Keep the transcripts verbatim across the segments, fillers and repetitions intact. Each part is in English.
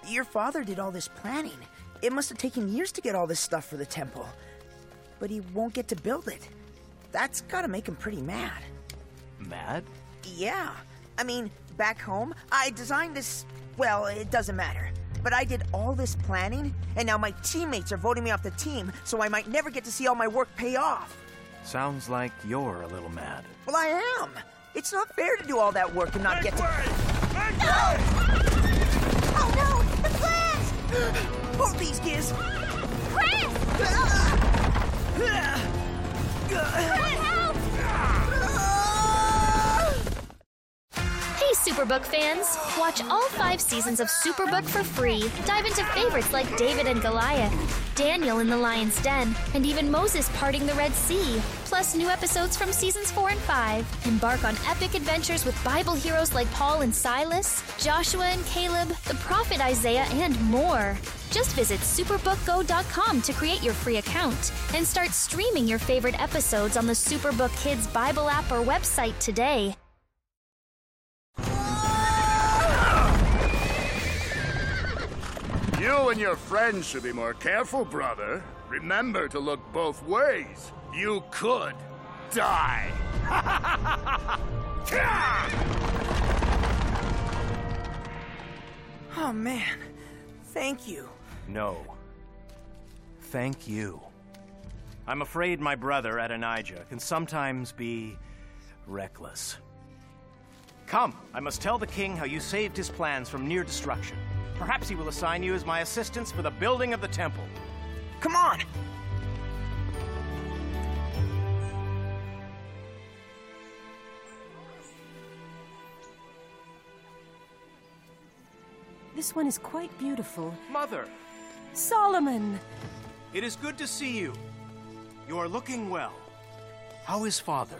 Your father did all this planning. It must have taken years to get all this stuff for the temple. But he won't get to build it. That's gotta make him pretty mad. Mad? Yeah. I mean, back home, I designed this... Well, it doesn't matter. But I did all this planning, and now my teammates are voting me off the team, so I might never get to see all my work pay off. Sounds like you're a little mad. Well, I am. It's not fair to do all that work and not Make get to... way! Make No! way! Oh no! The plants! Both these kids! Chris! Chris, help! Hey, Superbook fans! Watch all five seasons of Superbook for free. Dive into favorites like David and Goliath, Daniel in the Lion's Den, and even Moses parting the Red Sea. Plus new episodes from seasons four and five. Embark on epic adventures with Bible heroes like Paul and Silas, Joshua and Caleb, the prophet Isaiah, and more. Just visit superbook go dot com to create your free account and start streaming your favorite episodes on the Superbook Kids Bible app or website today. You and your friends should be more careful, brother. Remember to look both ways. You could die. Oh man, thank you. No. Thank you. I'm afraid my brother, Adonijah, can sometimes be reckless. Come, I must tell the king how you saved his plans from near destruction. Perhaps he will assign you as my assistants for the building of the temple. Come on! This one is quite beautiful. Mother, Solomon! it is good to see you. You are looking well. How is father?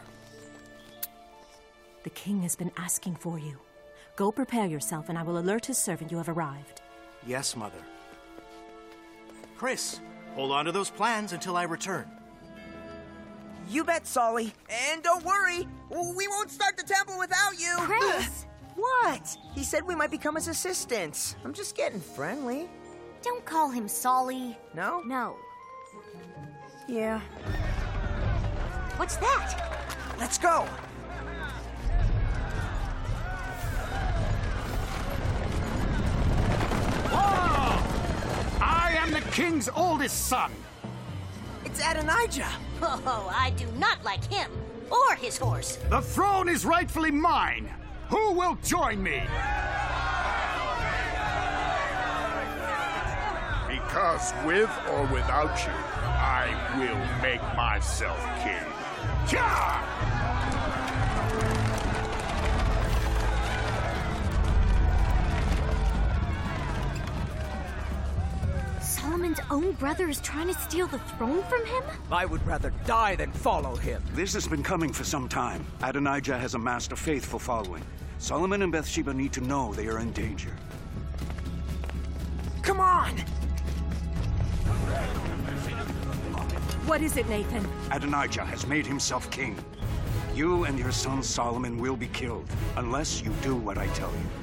The king has been asking for you. Go prepare yourself, and I will alert his servant you have arrived. Yes, Mother. Chris, hold on to those plans until I return. You bet, Solly. And don't worry, we won't start the temple without you. Chris! What? He said we might become his assistants. I'm just getting friendly. Don't call him Solly. No? No. Yeah. What's that? Let's go. I am the king's oldest son. It's Adonijah. Oh, I do not like him or his horse. The throne is rightfully mine. Who will join me? Because with or without you, I will make myself king. Yeah! Solomon's own brother is trying to steal the throne from him? I would rather die than follow him. This has been coming for some time. Adonijah has amassed a faithful following. Solomon and Bathsheba need to know they are in danger. Come on! What is it, Nathan? Adonijah has made himself king. You and your son Solomon will be killed, unless you do what I tell you.